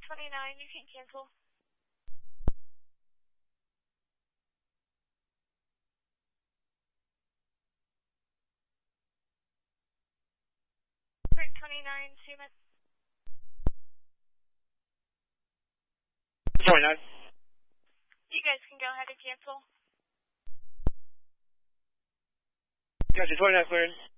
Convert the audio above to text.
29, you can cancel. Route 29, Summit. 29. You guys can go ahead and cancel. Gotcha, 29 cleared.